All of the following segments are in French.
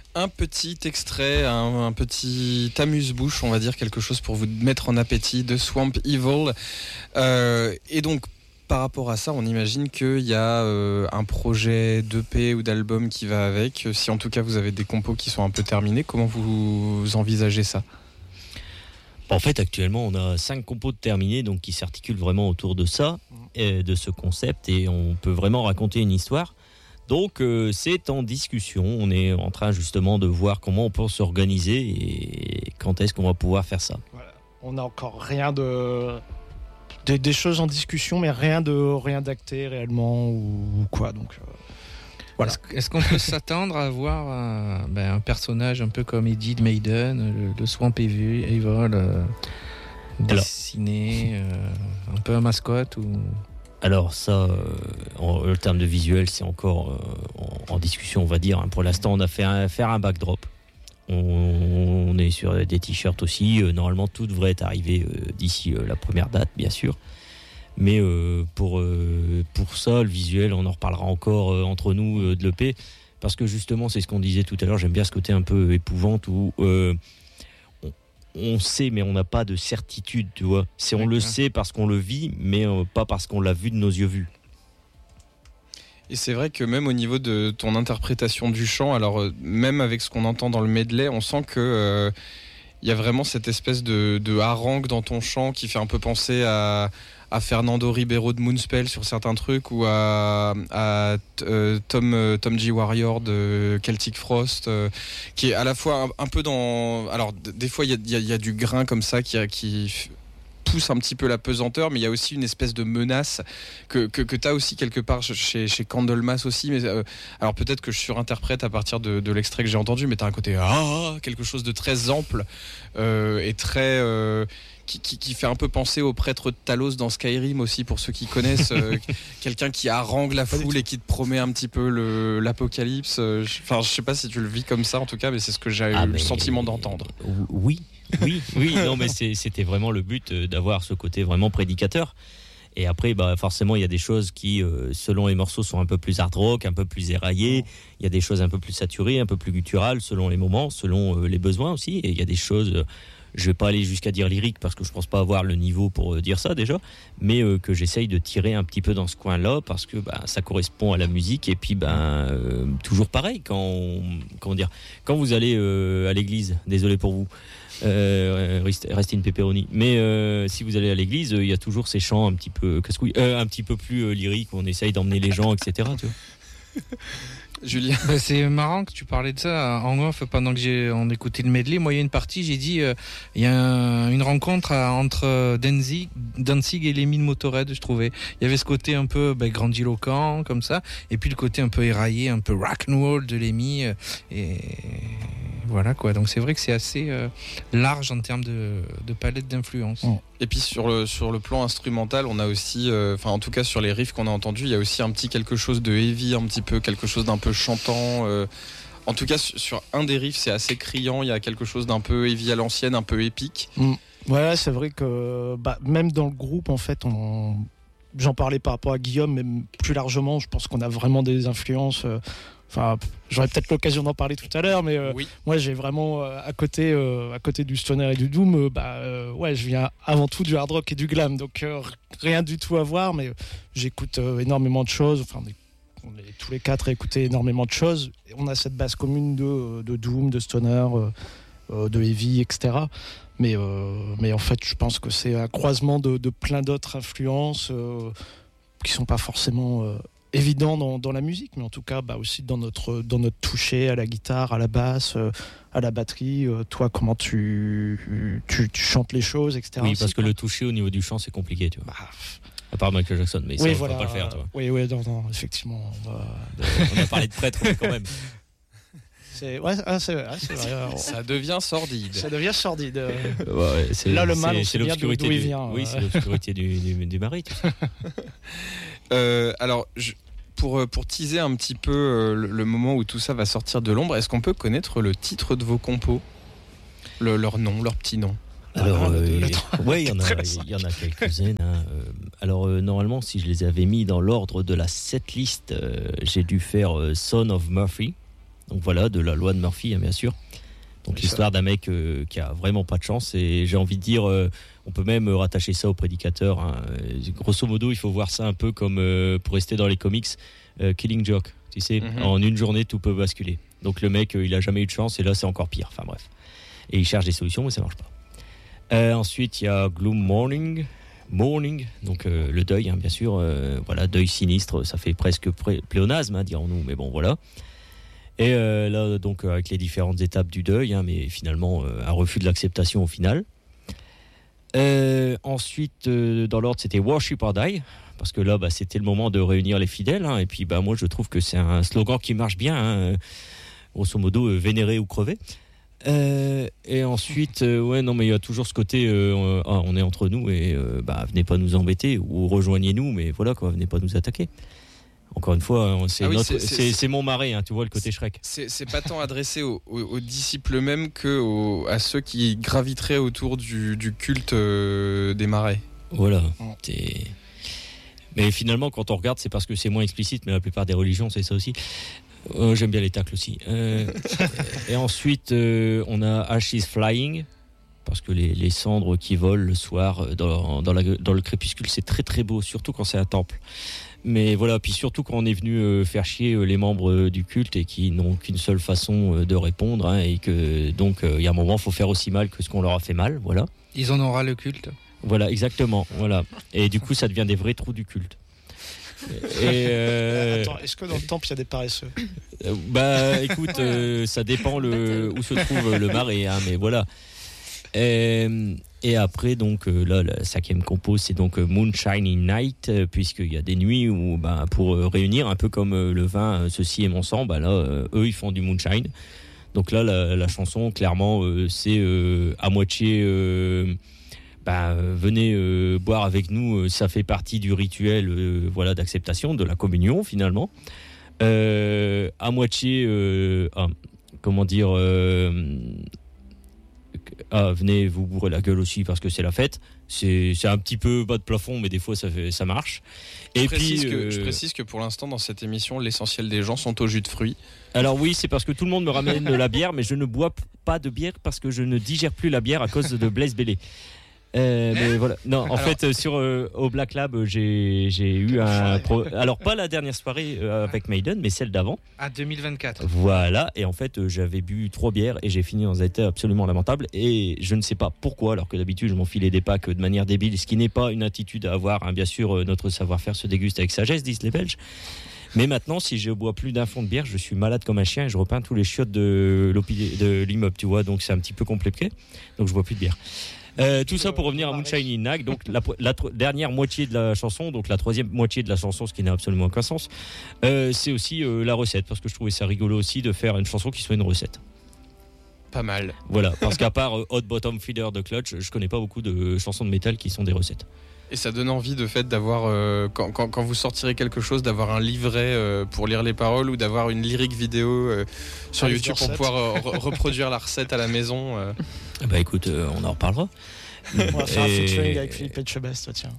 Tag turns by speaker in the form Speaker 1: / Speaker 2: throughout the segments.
Speaker 1: Un petit extrait, un petit amuse-bouche, on va dire, quelque chose pour vous mettre en appétit, de Swamp Evil. Et donc, par rapport à ça, on imagine qu'il y a un projet d'EP ou d'album qui va avec. Si en tout cas vous avez des compos qui sont un peu terminés, comment vous envisagez ça ?
Speaker 2: En fait, actuellement, on a 5 compos de terminés, donc qui s'articulent vraiment autour de ça, de ce concept, et on peut vraiment raconter une histoire. Donc, c'est en discussion. On est en train justement de voir comment on peut s'organiser et quand est-ce qu'on va pouvoir faire ça.
Speaker 3: Voilà. On n'a encore rien des choses en discussion, mais rien d'acté réellement ou quoi. Donc, voilà.
Speaker 4: Est-ce qu'on peut s'attendre à voir un personnage un peu comme Eddie de Maiden, le Swamp Evil, dessiné, un peu un mascotte ou...
Speaker 2: Alors ça, en termes de visuel, c'est encore en discussion, on va dire. Pour l'instant, on a faire un backdrop. On est sur des t-shirts aussi. Normalement, tout devrait être arrivé d'ici la première date, bien sûr. Mais pour ça, le visuel, on en reparlera encore entre nous de l'EP. Parce que justement, c'est ce qu'on disait tout à l'heure, j'aime bien ce côté un peu épouvante où... on sait, mais on n'a pas de certitude, tu vois. On le sait parce qu'on le vit, mais pas parce qu'on l'a vu de nos yeux vus.
Speaker 1: Et c'est vrai que même au niveau de ton interprétation du chant, alors même avec ce qu'on entend dans le medley, on sent que il y a vraiment cette espèce de harangue dans ton chant qui fait un peu penser à Fernando Ribeiro de Moonspell sur certains trucs ou à Tom G. Warrior de Celtic Frost, qui est à la fois un peu dans... Alors des fois il y a du grain comme ça qui pousse un petit peu la pesanteur, mais il y a aussi une espèce de menace que tu as aussi quelque part chez Candlemas aussi, mais alors peut-être que je surinterprète à partir de l'extrait que j'ai entendu, mais tu as un côté quelque chose de très ample et très... Qui fait un peu penser au prêtre de Talos dans Skyrim aussi, pour ceux qui connaissent, quelqu'un qui harangue la foule et qui te promet un petit peu l'apocalypse. Enfin, je sais pas si tu le vis comme ça en tout cas, mais c'est ce que j'ai eu le sentiment d'entendre.
Speaker 2: Oui, non, mais c'était vraiment le but d'avoir ce côté vraiment prédicateur. Et après, forcément, il y a des choses qui, selon les morceaux, sont un peu plus hard rock, un peu plus éraillées. Il y a des choses un peu plus saturées, un peu plus gutturales, selon les moments, selon les besoins aussi. Et il y a des choses... je vais pas aller jusqu'à dire lyrique parce que je pense pas avoir le niveau pour dire ça déjà, mais que j'essaye de tirer un petit peu dans ce coin-là parce que ça correspond à la musique. Et puis toujours pareil quand vous allez à l'église, désolé pour vous, rest in pepperoni, mais si vous allez à l'église, il y a toujours ces chants un petit peu un petit peu plus lyriques où on essaye d'emmener les gens, etc. Tu vois.
Speaker 1: Julien.
Speaker 4: C'est marrant que tu parlais de ça en off pendant que on écoutait le medley. Moi, il y a une partie, j'ai dit, il y a une rencontre entre Danzig et Lemmy de Motorhead, je trouvais. Il y avait ce côté un peu grandiloquent, comme ça, et puis le côté un peu éraillé, un peu rock'n'roll de Lemmy. Et voilà quoi. Donc c'est vrai que c'est assez large en termes de palette d'influence.
Speaker 1: Et puis sur le plan instrumental, on a aussi, en tout cas sur les riffs qu'on a entendus, il y a aussi un petit quelque chose de heavy, un petit peu quelque chose d'un peu chantant. En tout cas sur un des riffs, c'est assez criant. Il y a quelque chose d'un peu heavy à l'ancienne, un peu épique.
Speaker 3: Ouais, c'est vrai que même dans le groupe, en fait, j'en parlais par rapport à Guillaume, mais plus largement, je pense qu'on a vraiment des influences. J'aurai peut-être l'occasion d'en parler tout à l'heure, mais
Speaker 1: oui.
Speaker 3: Moi j'ai vraiment à côté du stoner et du doom, je viens avant tout du hard rock et du glam, donc rien du tout à voir, mais j'écoute énormément de choses. Enfin, on est tous les quatre à écouter énormément de choses. Et on a cette base commune de doom, de stoner, de heavy, etc. Mais en fait, je pense que c'est un croisement de plein d'autres influences qui sont pas forcément évident dans la musique, mais en tout cas aussi dans notre toucher, à la guitare, à la basse, à la batterie. Toi, comment tu chantes les choses, etc.
Speaker 2: Oui, parce que le toucher au niveau du chant, c'est compliqué, tu vois. À part Michael Jackson, mais ça, on va pas le faire, tu vois.
Speaker 3: Oui, non, effectivement.
Speaker 2: On a parlé de prêtre, mais quand même.
Speaker 3: C'est vrai.
Speaker 1: Ça devient sordide.
Speaker 3: Là, le mal, on sait bien d'où il vient.
Speaker 2: Oui, c'est l'obscurité du mari, tu sais.
Speaker 1: Alors, pour teaser un petit peu le moment où tout ça va sortir de l'ombre, est-ce qu'on peut connaître le titre de vos compos, leur nom, leur petit nom?
Speaker 2: Alors, il y en a quelques-unes. Alors, normalement, si je les avais mis dans l'ordre de la setlist, j'ai dû faire Son of Murphy, Donc voilà, de la loi de Murphy, bien sûr. Donc
Speaker 3: Oui,
Speaker 2: l'histoire d'un mec qui a vraiment pas de chance, et j'ai envie de dire, on peut même rattacher ça au prédicateur. Hein. Grosso modo, il faut voir ça un peu comme, pour rester dans les comics, Killing Joke. Tu sais, en une journée, tout peut basculer. Donc le mec, il a jamais eu de chance, et là, c'est encore pire. Enfin bref. Et il cherche des solutions, mais ça marche pas. Ensuite, il y a Gloom Morning, donc le deuil, hein, bien sûr. Voilà, deuil sinistre, ça fait presque pléonasme, hein, dirons-nous, mais bon, voilà. Et là, donc, avec les différentes étapes du deuil, hein, mais finalement, un refus de l'acceptation au final. Ensuite, dans l'ordre, c'était Worship or Die, parce que là, c'était le moment de réunir les fidèles. Hein, et puis, moi, je trouve que c'est un slogan qui marche bien. Hein, grosso modo, vénérer ou crever. Et ensuite, mais il y a toujours ce côté, on est entre nous et venez pas nous embêter ou rejoignez-nous, mais voilà quoi, venez pas nous attaquer. Encore une fois, c'est mon marais, hein, tu vois le côté Shrek.
Speaker 1: C'est pas tant adressé aux disciples même que à ceux qui graviteraient autour du culte des marais.
Speaker 2: Voilà. Mais finalement, quand on regarde, c'est parce que c'est moins explicite, mais la plupart des religions, c'est ça aussi. J'aime bien les tacles aussi. Et ensuite, on a Ashes Flying, parce que les cendres qui volent le soir dans le crépuscule, c'est très très beau, surtout quand c'est un temple. Mais voilà, puis surtout quand on est venu faire chier les membres du culte et qui n'ont qu'une seule façon de répondre, hein, et que donc il y a un moment, il faut faire aussi mal que ce qu'on leur a fait mal, voilà.
Speaker 4: Ils en aura le culte.
Speaker 2: Voilà, exactement, voilà. Et du coup, ça devient des vrais trous du culte.
Speaker 3: Attends, est-ce que dans le temple il y a des paresseux?
Speaker 2: Écoute, ça dépend où se trouve le marais, hein, mais voilà. Et après, donc là, la cinquième compo, c'est donc Moonshine Night, puisqu'il y a des nuits où, pour réunir, un peu comme le vin, ceci est mon sang, eux, ils font du moonshine. Donc là, la chanson, clairement, c'est à moitié. Venez boire avec nous, ça fait partie du rituel d'acceptation, de la communion finalement. À moitié, venez vous bourrer la gueule aussi parce que c'est la fête. C'est un petit peu bas de plafond, mais des fois ça marche.
Speaker 1: Je précise que pour l'instant dans cette émission, l'essentiel des gens sont au jus de fruits.
Speaker 2: Alors oui, c'est parce que tout le monde me ramène de la bière, mais je ne bois pas de bière parce que je ne digère plus la bière à cause de Blaise Bellé. Mais voilà. Non, en fait, au Black Lab, j'ai eu alors pas la dernière soirée avec Maiden, mais celle d'avant.
Speaker 4: À 2024.
Speaker 2: Voilà. Et en fait, j'avais bu 3 bières et j'ai fini dans un état absolument lamentable. Et je ne sais pas pourquoi, alors que d'habitude, je m'enfilais des packs de manière débile, ce qui n'est pas une attitude à avoir. Hein. Bien sûr, notre savoir-faire se déguste avec sagesse, disent les Belges. Mais maintenant, si je bois plus d'un fond de bière, je suis malade comme un chien et je repeins tous les chiottes de l'immeuble, tu vois. Donc c'est un petit peu compliqué. Donc je bois plus de bière. Tout ça pour revenir à Moonshine Night, donc la dernière moitié de la chanson, donc la troisième moitié de la chanson, ce qui n'a absolument aucun sens, c'est aussi la recette, parce que je trouvais ça rigolo aussi de faire une chanson qui soit une recette.
Speaker 1: Pas mal.
Speaker 2: Voilà, parce qu'à part Hot Bottom Feeder de Clutch, je connais pas beaucoup de chansons de métal qui sont des recettes.
Speaker 1: Et ça donne envie de fait d'avoir, quand vous sortirez quelque chose, d'avoir un livret pour lire les paroles ou d'avoir une lyrique vidéo sur YouTube pour pouvoir reproduire la recette à la maison.
Speaker 2: Écoute, on en reparlera.
Speaker 3: On va faire un featuring avec Philippe Etchebest, tiens.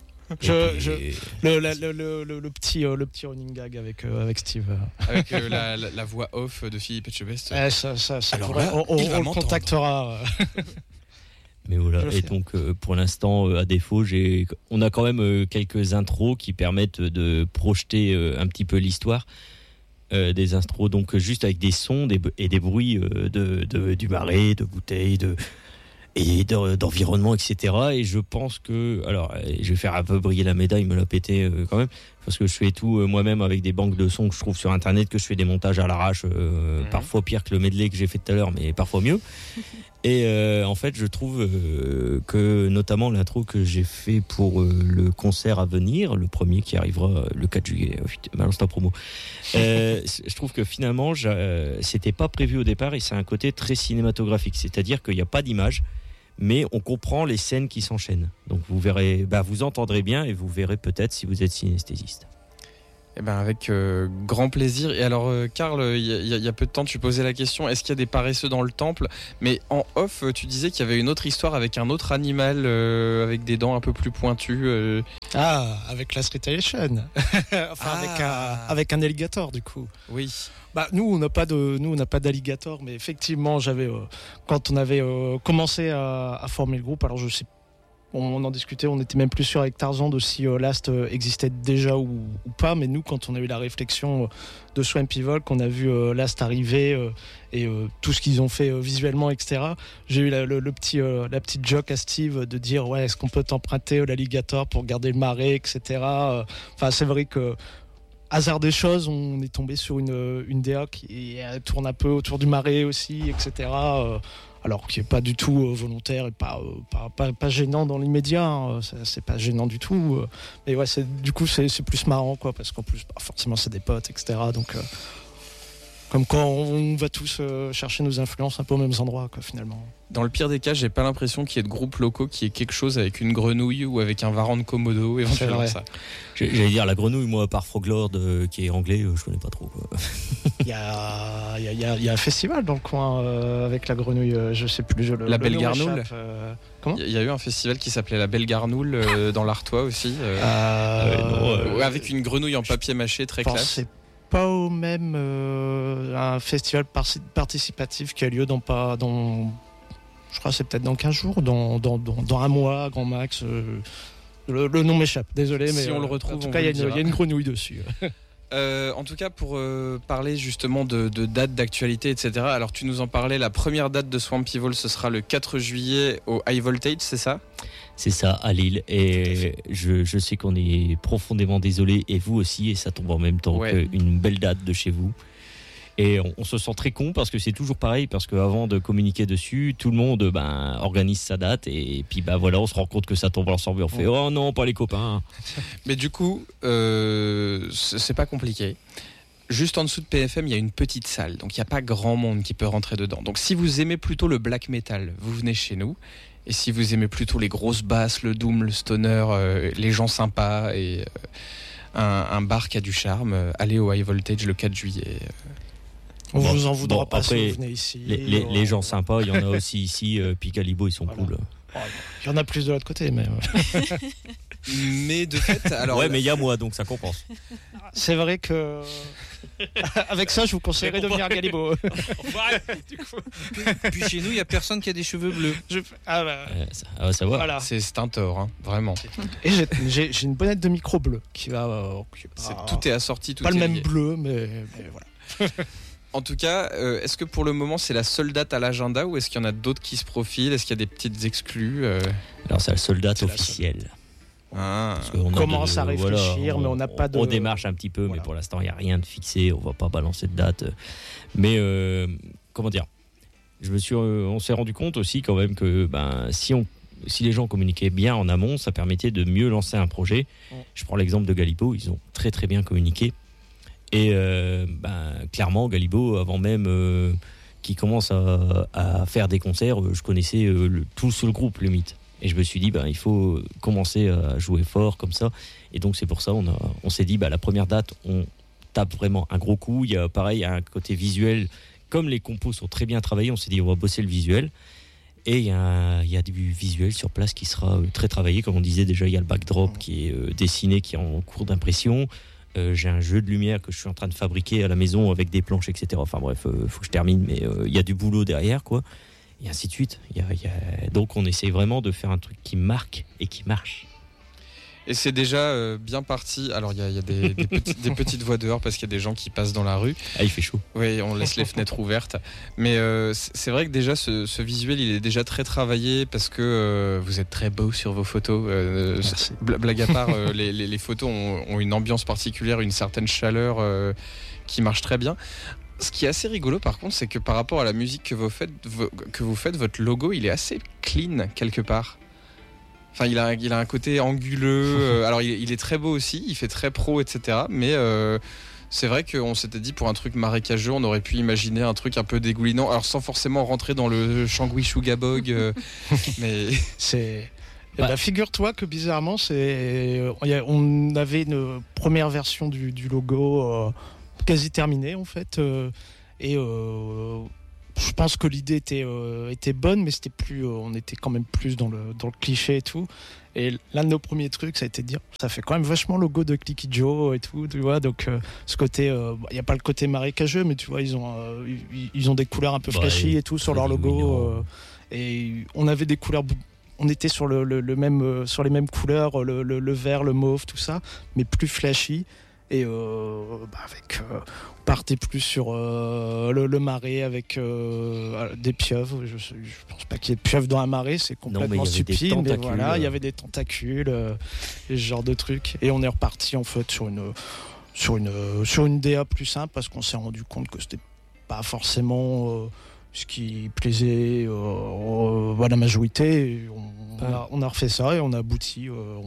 Speaker 3: Le petit running gag avec Steve.
Speaker 1: Avec la voix off de Philippe Etchebest.
Speaker 3: Ça on le contactera.
Speaker 2: Mais voilà, et donc pour l'instant, à défaut, on a quand même quelques intros qui permettent de projeter un petit peu l'histoire. Des intros, donc juste avec des sons et des bruits du marais, de bouteilles, d'environnement, etc. Et je pense que, alors, je vais faire un peu briller la médaille, me la péter quand même, parce que je fais tout moi-même avec des banques de sons que je trouve sur internet, que je fais des montages à l'arrache, parfois pire que le medley que j'ai fait tout à l'heure, mais parfois mieux. Et en fait, je trouve que notamment l'intro que j'ai fait pour le concert à venir, le premier qui arrivera le 4 juillet, balance ta promo. Je trouve que finalement, c'était pas prévu au départ et c'est un côté très cinématographique, c'est-à-dire qu'il n'y a pas d'image, mais on comprend les scènes qui s'enchaînent. Donc vous verrez, vous entendrez bien et vous verrez peut-être si vous êtes synesthésiste.
Speaker 1: Eh ben avec grand plaisir. Et alors, Karl, il y a peu de temps, tu posais la question, est-ce qu'il y a des paresseux dans le temple? Mais en off, tu disais qu'il y avait une autre histoire avec un autre animal avec des dents un peu plus pointues.
Speaker 3: Ah, avec la Streetalition. Avec un alligator, du coup.
Speaker 1: Oui.
Speaker 3: Bah, nous, on n'a pas d'alligator, mais effectivement, quand on avait commencé à former le groupe, alors je sais, on en discutait, on était même plus sûr avec Tarzan de si Last existait déjà ou pas, mais nous, quand on a eu la réflexion de Swampy Volk, qu'on a vu Last arriver et tout ce qu'ils ont fait visuellement, etc., j'ai eu la petite joke à Steve de dire ouais, est-ce qu'on peut t'emprunter l'alligator pour garder le marais, etc. Enfin, c'est vrai que hasard des choses, on est tombé sur une DA qui tourne un peu autour du marais aussi, etc. Alors qui est pas du tout volontaire et pas gênant dans l'immédiat. Hein. C'est pas gênant du tout. Mais ouais, c'est plus marrant, quoi, parce qu'en plus, forcément, c'est des potes, etc. Donc, comme quand on va tous chercher nos influences un peu aux mêmes endroits, quoi, finalement.
Speaker 1: Dans le pire des cas, j'ai pas l'impression qu'il y ait de groupes locaux qui ait quelque chose avec une grenouille ou avec un varan de Komodo, éventuellement ça.
Speaker 2: J'allais dire la grenouille, moi, à part Froglord, qui est anglais, je connais pas trop, quoi.
Speaker 3: Il y a un festival dans le coin avec la grenouille, je sais plus.
Speaker 1: La Belle Garnoule.
Speaker 3: Comment ?
Speaker 1: Il y a eu un festival qui s'appelait la Belle Garnoule dans l'Artois aussi, avec une grenouille en papier mâché très classe.
Speaker 3: C'est pas au même un festival participatif qui a lieu je crois que c'est peut-être dans 15 jours, dans un mois, grand max. Le nom m'échappe, désolé, mais
Speaker 1: si on le retrouve,
Speaker 3: en tout cas, il y a une grenouille dessus.
Speaker 1: En tout cas, pour parler justement de dates, d'actualité, etc. Alors, tu nous en parlais, la première date de Swampy Volk, ce sera le 4 juillet au High Voltage, c'est ça ?
Speaker 2: C'est ça, à Lille. Et je sais qu'on est profondément désolé, et vous aussi, et ça tombe en même temps qu'une belle date de chez vous. Et on se sent très con parce que c'est toujours pareil, parce qu'avant de communiquer dessus, tout le monde organise sa date et puis voilà, on se rend compte que ça tombe ensemble et on fait oh non, pas les copains.
Speaker 1: Mais du coup, c'est pas compliqué. Juste en dessous de PFM, il y a une petite salle, donc il n'y a pas grand monde qui peut rentrer dedans. Donc si vous aimez plutôt le black metal, vous venez chez nous. Et si vous aimez plutôt les grosses basses, le doom, le stoner, les gens sympas et un bar qui a du charme, allez au High Voltage le 4 juillet.
Speaker 3: On vous en voudra pas
Speaker 2: après,
Speaker 3: si vous venez ici.
Speaker 2: Les gens sympas, il y en a aussi ici. Puis Calibo, ils sont cool.
Speaker 3: Il y en a plus de l'autre côté, mais.
Speaker 1: Mais de fait, alors.
Speaker 2: Ouais, mais il y a moi, donc ça compense.
Speaker 3: C'est vrai que. Avec ça, je vous conseillerais de venir à Galibo.
Speaker 4: Puis chez nous, il n'y a personne qui a des cheveux bleus.
Speaker 2: Ça va savoir.
Speaker 3: Voilà.
Speaker 1: C'est un tort, hein, vraiment.
Speaker 3: Et j'ai une bonnette de micro bleu qui va.
Speaker 1: Tout est assorti, tout
Speaker 3: pas
Speaker 1: est
Speaker 3: le même
Speaker 1: lié.
Speaker 3: bleu, mais voilà.
Speaker 1: En tout cas, est-ce que pour le moment c'est la seule date à l'agenda ou est-ce qu'il y en a d'autres qui se profilent? Est-ce qu'il y a des petites exclus
Speaker 2: Alors c'est la seule date officielle.
Speaker 3: On commence à réfléchir, mais on n'a pas de.
Speaker 2: On démarche un petit peu, mais pour l'instant il n'y a rien de fixé. On va pas balancer de date. Mais comment dire, on s'est rendu compte aussi quand même que si les gens communiquaient bien en amont, ça permettait de mieux lancer un projet. Je prends l'exemple de Galibo, ils ont très très bien communiqué. Et clairement, Galibo, avant même qu'il commence à faire des concerts, je connaissais tout le groupe, limite. Et je me suis dit, il faut commencer à jouer fort comme ça. Et donc, c'est pour ça on s'est dit, la première date, on tape vraiment un gros coup. Il y a pareil, un côté visuel. Comme les compos sont très bien travaillés, on s'est dit, on va bosser le visuel. Et il y a du visuel sur place qui sera très travaillé. Comme on disait déjà, il y a le backdrop qui est dessiné, qui est en cours d'impression. J'ai un jeu de lumière que je suis en train de fabriquer à la maison avec des planches, etc. Enfin bref, faut que je termine, mais il y a du boulot derrière, quoi. Et ainsi de suite. Donc on essaie vraiment de faire un truc qui marque et qui marche.
Speaker 1: Et c'est déjà bien parti. Alors il y a des petites voix dehors parce qu'il y a des gens qui passent dans la rue.
Speaker 2: Ah, il fait chaud.
Speaker 1: Oui, on laisse les fenêtres ouvertes. Mais c'est vrai que déjà ce visuel, il est déjà très travaillé parce que vous êtes très beau sur vos photos. Blague à part, les photos ont une ambiance particulière, une certaine chaleur qui marche très bien. Ce qui est assez rigolo par contre, c'est que par rapport à la musique que vous faites, votre logo, il est assez clean quelque part. Enfin, il a un côté anguleux. Alors, il est très beau aussi. Il fait très pro, etc. Mais c'est vrai qu'on s'était dit pour un truc marécageux, on aurait pu imaginer un truc un peu dégoulinant. Alors, sans forcément rentrer dans le Shangui Shugabog. Mais
Speaker 3: Eh ben, figure-toi que bizarrement, on avait une première version du logo quasi terminée en fait, et je pense que l'idée était bonne, mais c'était plus, on était quand même plus dans le cliché et tout. Et l'un de nos premiers trucs, ça a été de dire, ça fait quand même vachement logo de Clicky Joe et tout, tu vois. Donc ce côté, il y a pas le côté marécageux, mais tu vois, ils ont des couleurs un peu flashy et tout sur leur logo. Et on avait des couleurs. On était sur sur les mêmes couleurs, le vert, le mauve, tout ça, mais plus flashy. Et on partait plus sur le marais avec des pieuvres. Je pense pas qu'il y ait de pieuvres dans un marais, c'est complètement stupide. Mais voilà, il y avait des tentacules, et ce genre de trucs. Et on est reparti en fait sur une DA plus simple parce qu'on s'est rendu compte que c'était pas forcément ce qui plaisait à la majorité. On a refait ça et on a abouti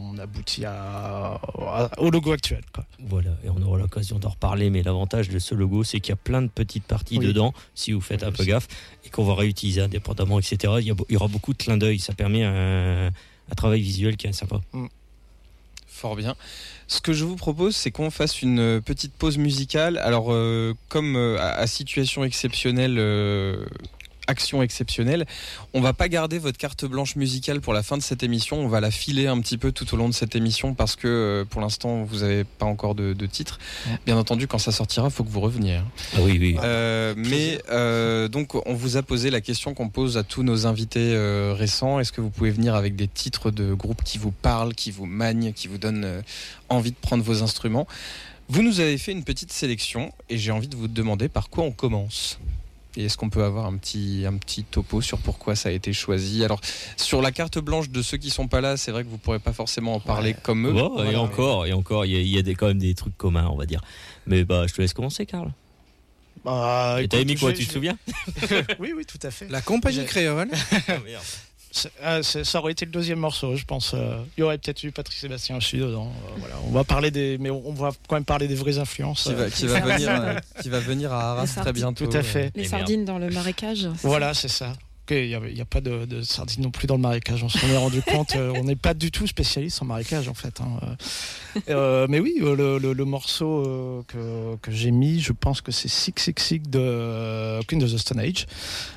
Speaker 3: au logo actuel, quoi.
Speaker 2: Voilà, et on aura l'occasion d'en reparler, mais l'avantage de ce logo, c'est qu'il y a plein de petites parties dedans, si vous faites un peu gaffe, et qu'on va réutiliser indépendamment, etc. Il y aura beaucoup de clins d'œil, ça permet un travail visuel qui est sympa.
Speaker 1: Fort bien. Ce que je vous propose, c'est qu'on fasse une petite pause musicale. Alors, comme à situation exceptionnelle, action exceptionnelle, on va pas garder votre carte blanche musicale pour la fin de cette émission. On va la filer un petit peu tout au long de cette émission parce que pour l'instant, vous n'avez pas encore de titre. Bien entendu, quand ça sortira, il faut que vous reveniez.
Speaker 2: Ah oui.
Speaker 1: Donc, on vous a posé la question qu'on pose à tous nos invités récents. Est-ce que vous pouvez venir avec des titres de groupes qui vous parlent, qui vous magnent, qui vous donnent envie de prendre vos instruments? Vous nous avez fait une petite sélection et j'ai envie de vous demander par quoi on commence. Et est-ce qu'on peut avoir un petit topo sur pourquoi ça a été choisi? Alors, sur la carte blanche de ceux qui sont pas là, c'est vrai que vous pourrez pas forcément en parler comme eux.
Speaker 2: Bon, voilà. Et encore, il y a quand même des trucs communs, on va dire. Mais je te laisse commencer, Karl. Et t'as aimé quoi, tu te souviens?
Speaker 3: Oui, tout à fait.
Speaker 4: La compagnie créole.
Speaker 3: Ça aurait été le deuxième morceau, je pense. Il y aurait peut-être eu Patrick Sébastien aussi dedans. Voilà. On va parler mais on va quand même parler des vraies influences.
Speaker 1: Qui va venir à Arras très bientôt.
Speaker 3: Tout à fait.
Speaker 5: Les sardines dans le marécage.
Speaker 3: Voilà, c'est ça. Il n'y a pas de sardines non plus dans le marécage. On s'en est rendu compte. On n'est pas du tout spécialiste en marécage en fait. Mais oui, le morceau que j'ai mis, je pense que c'est 666 de Queen of the Stone Age,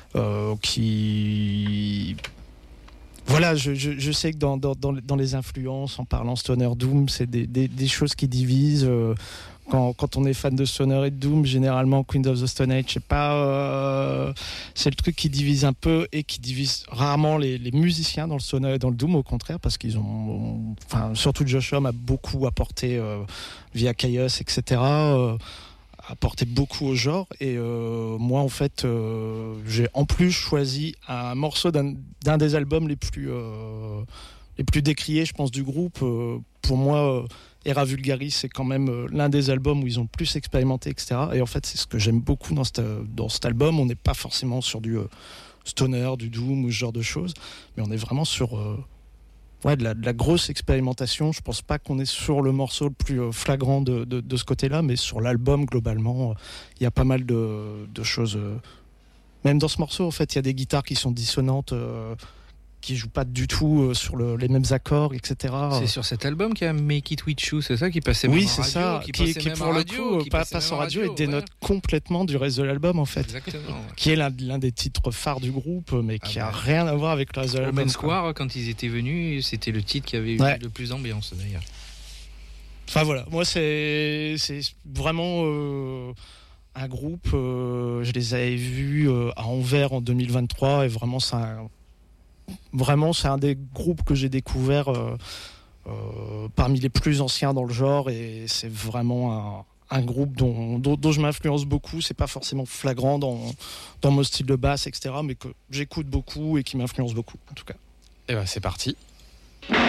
Speaker 3: qui... Voilà, je sais que dans les influences, en parlant Stoner Doom, c'est des choses qui divisent. Quand on est fan de Stoner et de Doom, généralement Queen of the Stone Age, c'est le truc qui divise un peu et qui divise rarement les musiciens dans le Stoner et dans le Doom, au contraire, parce qu'ils ont, surtout Josh Homme a beaucoup apporté via Chaos, etc. Apporté beaucoup au genre, et moi en fait j'ai en plus choisi un morceau d'un des albums les plus décriés, je pense, du groupe. Pour moi, Era Vulgaris, c'est quand même l'un des albums où ils ont le plus expérimenté, etc. Et en fait, c'est ce que j'aime beaucoup dans cet album. On n'est pas forcément sur du stoner, du doom ou ce genre de choses, mais on est vraiment sur de la grosse expérimentation. Je pense pas qu'on est sur le morceau le plus flagrant de ce côté-là, mais sur l'album, globalement, il y a pas mal de choses. Même dans ce morceau, en fait, il y a des guitares qui sont dissonantes, qui jouent pas du tout sur les mêmes accords, etc.
Speaker 4: C'est sur cet album qu'il y a Make It With You, c'est ça, qui passait même
Speaker 3: oui,
Speaker 4: en
Speaker 3: c'est
Speaker 4: radio,
Speaker 3: ça, qui pour le coup passe en radio et dénote complètement du reste de l'album, en fait.
Speaker 4: Exactement.
Speaker 3: Qui est l'un des titres phares du groupe, mais qui a rien à voir avec le reste de l'album.
Speaker 4: Open Square, quand ils étaient venus, c'était le titre qui avait eu le plus d'ambiance, d'ailleurs.
Speaker 3: Enfin voilà, moi c'est vraiment un groupe, je les avais vus à Anvers en 2023, et vraiment c'est un des groupes que j'ai découvert parmi les plus anciens dans le genre, et c'est vraiment un groupe dont je m'influence beaucoup. C'est pas forcément flagrant dans mon style de basse, etc., mais que j'écoute beaucoup et qui m'influence beaucoup, en tout cas.
Speaker 1: Et c'est parti.